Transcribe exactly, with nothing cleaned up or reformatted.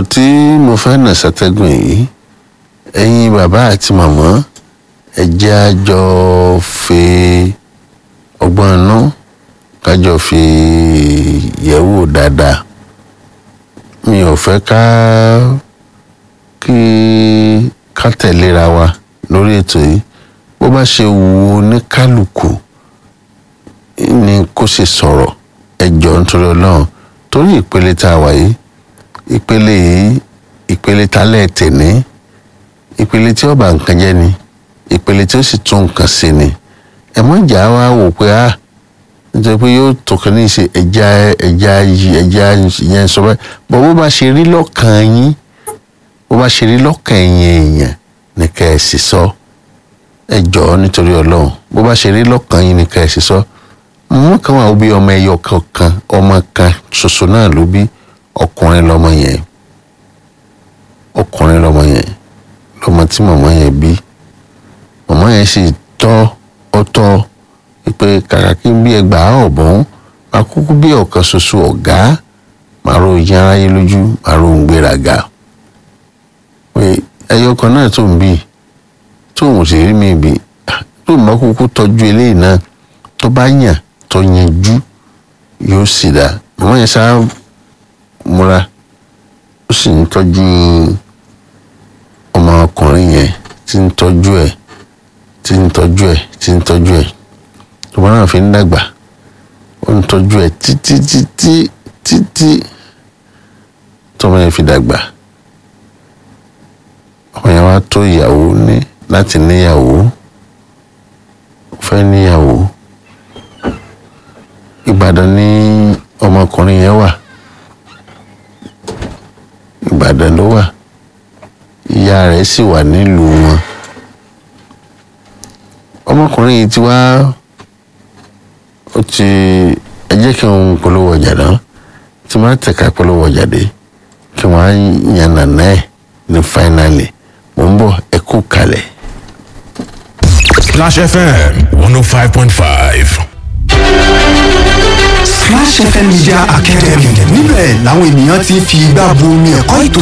ọ̀rọ̀ tí mo fẹ́ nà sátẹ́gùn yìí ẹ̀yin bàbá àti màmá ẹ jẹ́ a jọ fi ọgbọ́n inú kájọ fi yẹ̀wò dáadáa. Mi ò fẹ́ ká kí ká tẹ̀léra wa lórí ètò yìí. Bó bá ṣe wù oníkálùkù ni kó ṣe sọ̀rọ̀ ẹ jọ̀ọ́ nítorí Ọlọ́run. Torí ìpele tá a wà yìí ìpele yìí ìpele tálẹ̀ tẹ̀ní ìpele tí ó bà nǹkan jẹ́ ni ìpele tí ó sì tún nǹkan ṣe ni. Ẹ mọ̀ jà wá wò pé a nítorí pé yóò tó kàn ní ṣe ẹja ẹja ẹja yẹn sọ bẹ́ẹ̀ bọ́ bó bá ṣe rí lọ́kàn yín bó bá ṣe rí lọ́kàn ẹ̀yin èèyàn ní ká ẹ sì sọ ẹ jọ̀ọ́ nítorí Ọlọ́run bó bá ṣe rí lọ́kàn yín ní ká ẹ sì sọ. Mọ̀ kàn wá bí ọmọ ẹyọ kankan ọmọ kan ṣoṣo náà ló bí ọkùnrin lọmọ yẹn ọkùnrin lọmọ yẹn lọmọ tí màmá yẹn bí màmá yẹn sì tọ́ ọtọ́ pé kàkà kí n bí ẹgbàá ọ̀bọ̀n máa kúkú bí ọ̀kan ṣoṣo ọ̀gá máa ro ìyẹn aráyé lójú máa ro ń gbéraga pé ẹyọ kan náà tó ń bí tóun sì rí mi bí tóun bá kúkú tọ́jú eléyìí náà tó bá yàn tó yanjú yóò sì dá. Màmá yẹn sáà múra ó sì ń tọ́jú ọmọkùnrin yẹn tí ń tọ́jú ẹ̀ tí ń tọ́jú ẹ̀ tí ń tọ́jú ẹ̀ ọmọ náà fi ń dàgbà ó ń tọ́jú ẹ̀ títí títí títí tọ́mọ yẹn fi dàgbà. Ọmọ yẹn wá tó ìyàwó ní láti níyàwó fẹ́ níyàwó. Ìbàdàn ni ọmọkùnrin yẹn wà Ìbàdàn ló wà ìyá rẹ̀ sì wà nílùú wọn. Ọmọkùnrin yìí ti wá ó ti ẹ jẹ́ kí n polówó ọjà náà tí máa tẹ̀ka polówó ọjà dé kí wọ́n á yan nàná ẹ̀ ní fáínálì mò ń bọ̀ ẹ kú kalẹ̀. Splash F M one oh five point five. Splash F M Media Academy níbẹ̀ làwọn ènìyàn ti fi igbá bu omi ẹ̀kọ́ ètò